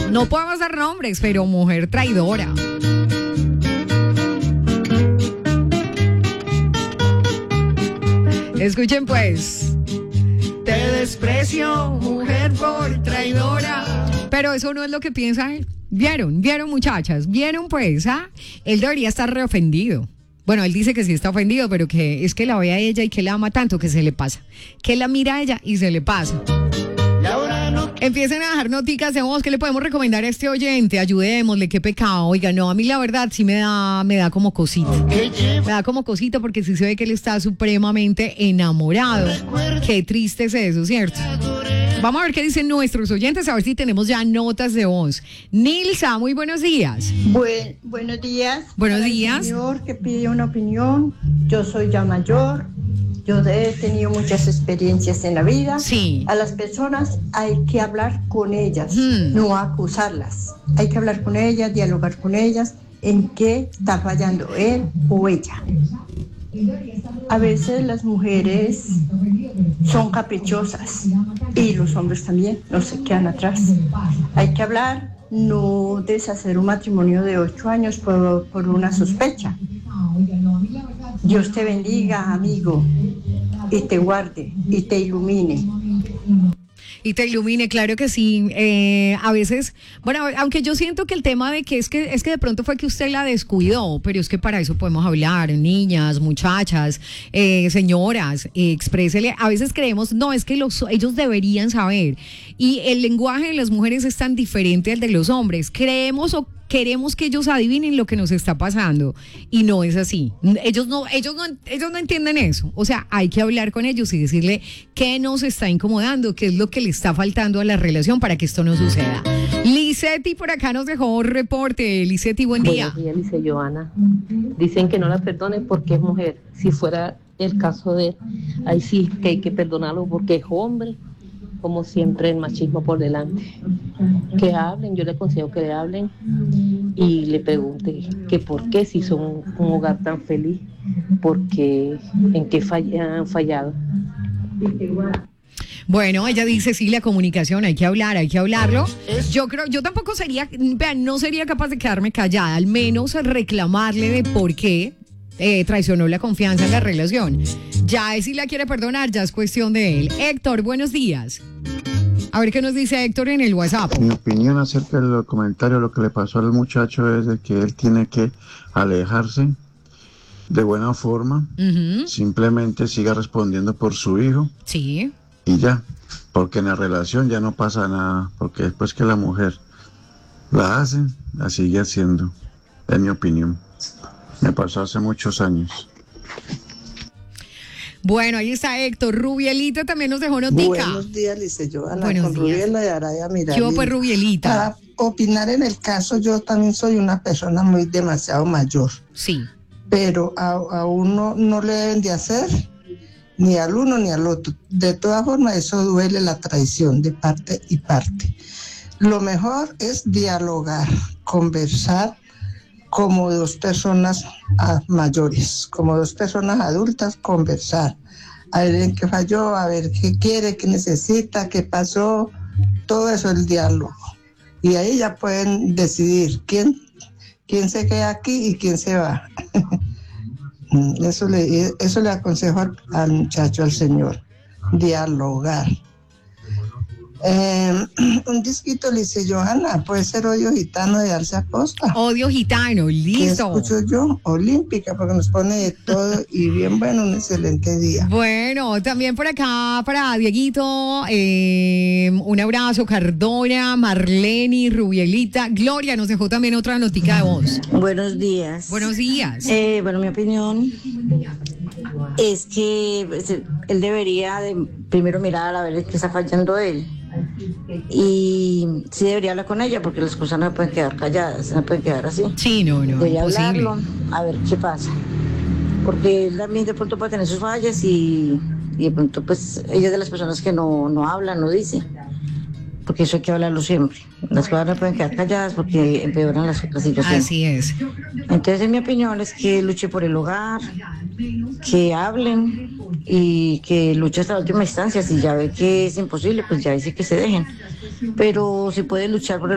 No podemos dar nombres, pero mujer traidora. Escuchen pues. Te desprecio, mujer por traidora. Pero eso no es lo que piensa él. ¿Vieron muchachas? ¿Vieron pues? Él debería estar reofendido. Bueno, él dice que sí está ofendido, pero que es que la ve a ella y que la ama tanto que se le pasa. Que la mira a ella y se le pasa. Empiecen a dejar noticas de voz. ¿Qué le podemos recomendar a este oyente? Ayudémosle, qué pecado. Oiga, no, a mí la verdad sí me da como cosita. Me da como cosita porque sí se ve que él está supremamente enamorado. Qué triste es eso, ¿cierto? Vamos a ver qué dicen nuestros oyentes, a ver si tenemos ya notas de voz. Nilsa, muy buenos días. Buenos días. Buenos días. El señor que pide una opinión, yo soy ya mayor, yo he tenido muchas experiencias en la vida. Sí. A las personas hay que hablar con ellas, no acusarlas. Hay que hablar con ellas, dialogar con ellas, en qué está fallando él o ella. A veces las mujeres son caprichosas y los hombres también, no se quedan atrás. Hay que hablar, no deshacer un matrimonio de 8 años por una sospecha. Dios te bendiga, amigo, y te guarde y te ilumine. Y te ilumine, claro que sí. A veces, bueno, aunque yo siento que el tema de que es que de pronto fue que usted la descuidó, pero es que para eso podemos hablar, niñas, muchachas, señoras, exprésele. A veces creemos, no, es que ellos deberían saber. Y el lenguaje de las mujeres es tan diferente al de los hombres. Creemos o queremos que ellos adivinen lo que nos está pasando y no es así. Ellos no entienden eso. O sea, hay que hablar con ellos y decirle qué nos está incomodando, qué es lo que le está faltando a la relación para que esto no suceda. Licetti por acá nos dejó reporte. Licetti, buen día. Buenos días, dice Joana. Dicen que no la perdonen porque es mujer. Si fuera el caso de él, ahí sí que hay que perdonarlo porque es hombre. Como siempre, el machismo por delante. Que hablen, yo le aconsejo que le hablen y le pregunten que por qué, si son un hogar tan feliz, porque en qué han fallado. Bueno, ella dice sí, la comunicación, hay que hablarlo. Yo tampoco no sería capaz de quedarme callada, al menos reclamarle de por qué traicionó la confianza en la relación. Ya si la quiere perdonar, ya es cuestión de él. Héctor, buenos días. A ver qué nos dice Héctor en el WhatsApp. Mi opinión acerca del comentario, lo que le pasó al muchacho es de que él tiene que alejarse de buena forma. Simplemente siga respondiendo por su hijo. Sí. Y ya, porque en la relación ya no pasa nada, porque después que la mujer la hace, la sigue haciendo, es mi opinión. Me pasó hace muchos años. Bueno, ahí está Héctor. Rubielita también nos dejó notica. Buenos días, Lice Joana. Buenos con días. Rubiela de Araya Miralí. ¿Qué hubo, pues, Rubielita? Para opinar en el caso, yo también soy una persona muy demasiado mayor. Sí. Pero a uno no le deben de hacer ni al uno ni al otro. De todas formas, eso duele, la traición de parte y parte. Lo mejor es dialogar, conversar como dos personas mayores, como dos personas adultas, conversar, a ver en qué falló, a ver qué quiere, qué necesita, qué pasó, todo eso es el diálogo. Y ahí ya pueden decidir quién se queda aquí y quién se va. Eso le aconsejo al muchacho, al señor, dialogar. Un disquito, Lice Johanna, puede ser Odio Gitano de Alce Acosta. Odio Gitano, listo. ¿Qué escucho yo? Olímpica, porque nos pone de todo y bien bueno, un excelente día. Bueno, también por acá para Dieguito, un abrazo, Cardona, Marleni, Rubielita, Gloria nos dejó también otra notica de voz. Buenos días. Buenos días. Bueno, mi opinión es que pues, él debería de primero mirar a ver qué está fallando él. Y sí debería hablar con ella porque las cosas no pueden quedar calladas, no pueden quedar así. Sí, no, debería imposible. hablarlo, a ver qué pasa, porque él también de pronto puede tener sus fallas y de pronto pues ella es de las personas que no hablan, no dice, porque eso hay que hablarlo siempre. Las cosas no pueden quedar calladas porque empeoran las situaciones. Así es. Entonces, en mi opinión es que luche por el hogar, que hablen y que luche hasta la última instancia. Si ya ve que es imposible, pues ya dice que se dejen. Pero si puede luchar por el